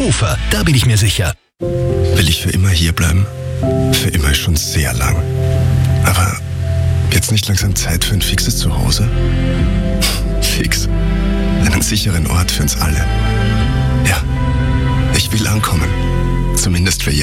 Hannover, da bin ich mir sicher. Will ich für immer hier bleiben? Für immer ist schon sehr lang. Aber jetzt nicht langsam Zeit für ein fixes Zuhause? Fix. Einen sicheren Ort für uns alle. Ja, ich will ankommen. Zumindest für